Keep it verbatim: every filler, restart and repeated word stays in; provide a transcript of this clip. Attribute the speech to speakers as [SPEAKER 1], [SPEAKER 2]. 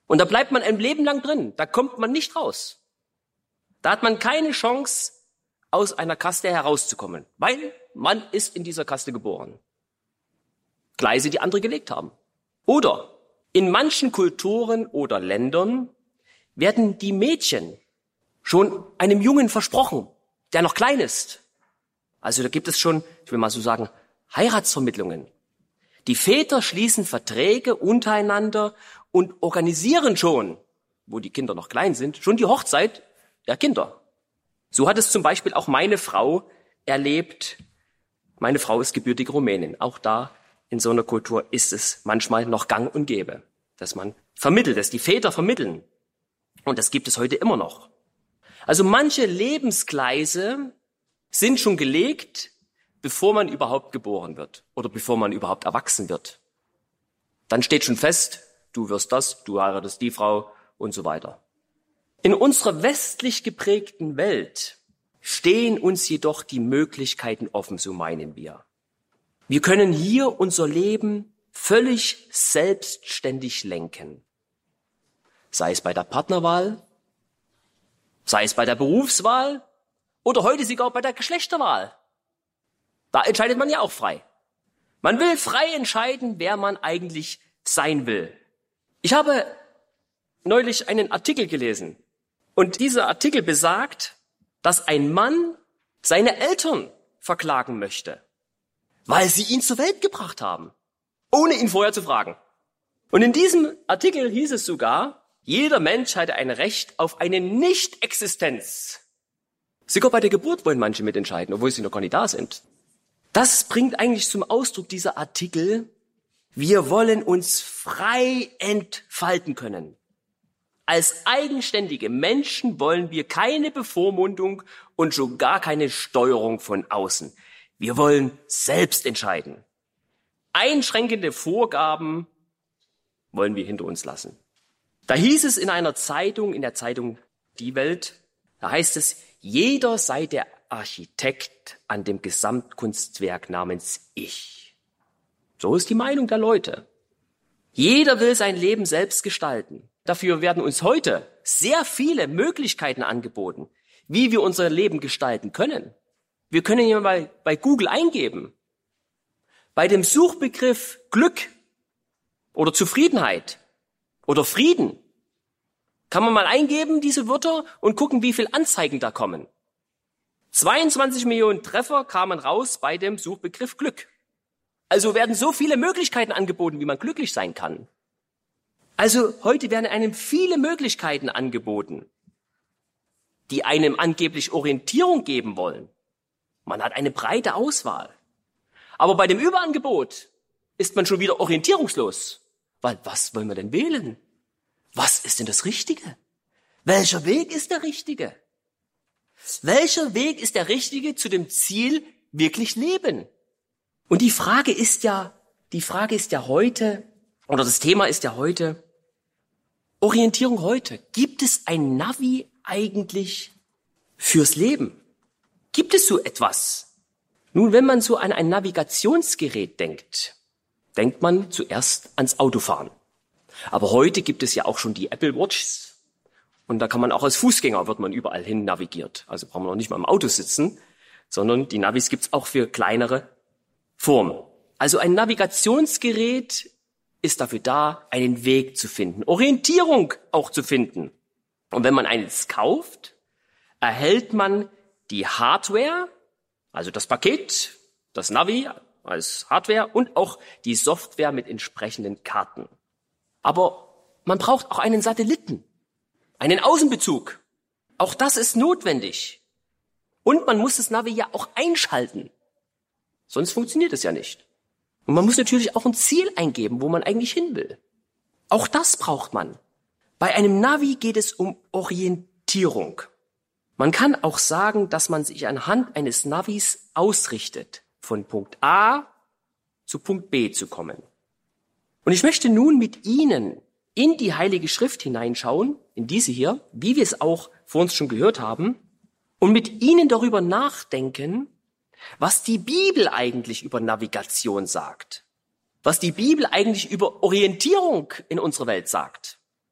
[SPEAKER 1] Und da bleibt man ein Leben lang drin. Da kommt man nicht raus. Da hat man keine Chance, aus einer Kaste herauszukommen, weil man ist in dieser Kaste geboren. Gleise, die andere gelegt haben. Oder in manchen Kulturen oder Ländern werden die Mädchen schon einem Jungen versprochen, der noch klein ist. Also da gibt es schon, ich will mal so sagen, Heiratsvermittlungen. Die Väter schließen Verträge untereinander und organisieren schon, wo die Kinder noch klein sind, schon die Hochzeit der Kinder. So hat es zum Beispiel auch meine Frau erlebt. Meine Frau ist gebürtige Rumänin. Auch da in so einer Kultur ist es manchmal noch gang und gäbe, dass man vermittelt, dass die Väter vermitteln. Und das gibt es heute immer noch. Also manche Lebensgleise sind schon gelegt, bevor man überhaupt geboren wird oder bevor man überhaupt erwachsen wird. Dann steht schon fest, du wirst das, du heiratest die Frau und so weiter. In unserer westlich geprägten Welt stehen uns jedoch die Möglichkeiten offen, so meinen wir. Wir können hier unser Leben völlig selbstständig lenken. Sei es bei der Partnerwahl, sei es bei der Berufswahl oder heute sogar bei der Geschlechterwahl. Da entscheidet man ja auch frei. Man will frei entscheiden, wer man eigentlich sein will. Ich habe neulich einen Artikel gelesen und dieser Artikel besagt, dass ein Mann seine Eltern verklagen möchte, weil sie ihn zur Welt gebracht haben, ohne ihn vorher zu fragen. Und in diesem Artikel hieß es sogar, jeder Mensch hatte ein Recht auf eine Nicht-Existenz. Sogar bei der Geburt wollen manche mitentscheiden, obwohl sie noch gar nicht da sind. Das bringt eigentlich zum Ausdruck dieser Artikel, wir wollen uns frei entfalten können. Als eigenständige Menschen wollen wir keine Bevormundung und schon gar keine Steuerung von außen. Wir wollen selbst entscheiden. Einschränkende Vorgaben wollen wir hinter uns lassen. Da hieß es in einer Zeitung, in der Zeitung Die Welt, da heißt es, jeder sei der Architekt an dem Gesamtkunstwerk namens Ich. So ist die Meinung der Leute. Jeder will sein Leben selbst gestalten. Dafür werden uns heute sehr viele Möglichkeiten angeboten, wie wir unser Leben gestalten können. Wir können ja mal bei Google eingeben, bei dem Suchbegriff Glück oder Zufriedenheit oder Frieden, kann man mal eingeben, diese Wörter, und gucken, wie viele Anzeigen da kommen. zweiundzwanzig Millionen Treffer kamen raus bei dem Suchbegriff Glück. Also werden so viele Möglichkeiten angeboten, wie man glücklich sein kann. Also heute werden einem viele Möglichkeiten angeboten, die einem angeblich Orientierung geben wollen. Man hat eine breite Auswahl. Aber bei dem Überangebot ist man schon wieder orientierungslos. Weil was wollen wir denn wählen? Was ist denn das Richtige? Welcher Weg ist der richtige? Welcher Weg ist der richtige zu dem Ziel wirklich leben? Und die Frage ist ja, die Frage ist ja heute, oder das Thema ist ja heute, Orientierung heute. Gibt es ein Navi eigentlich fürs Leben? Gibt es so etwas? Nun, wenn man so an ein Navigationsgerät denkt, denkt man zuerst ans Autofahren. Aber heute gibt es ja auch schon die Apple Watch. Und da kann man auch als Fußgänger, wird man überall hin navigiert. Also braucht man noch nicht mal im Auto sitzen, sondern die Navis gibt's auch für kleinere Formen. Also ein Navigationsgerät ist dafür da, einen Weg zu finden, Orientierung auch zu finden. Und wenn man eines kauft, erhält man die Hardware, also das Paket, das Navi als Hardware und auch die Software mit entsprechenden Karten. Aber man braucht auch einen Satelliten, einen Außenbezug. Auch das ist notwendig. Und man muss das Navi ja auch einschalten. Sonst funktioniert es ja nicht. Und man muss natürlich auch ein Ziel eingeben, wo man eigentlich hin will. Auch das braucht man. Bei einem Navi geht es um Orientierung. Man kann auch sagen, dass man sich anhand eines Navis ausrichtet, von Punkt A zu Punkt B zu kommen. Und ich möchte nun mit Ihnen in die Heilige Schrift hineinschauen, in diese hier, wie wir es auch vor uns schon gehört haben, und mit Ihnen darüber nachdenken, was die Bibel eigentlich über Navigation sagt, was die Bibel eigentlich über Orientierung in unserer Welt sagt.